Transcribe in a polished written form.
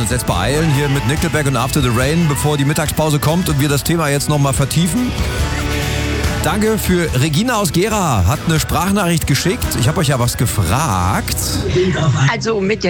uns jetzt beeilen hier mit Nickelback und After the Rain, bevor die Mittagspause kommt und wir das Thema jetzt nochmal vertiefen. Danke für Regina aus Gera, hat eine Sprachnachricht geschickt. Ich habe euch ja was gefragt. Also mit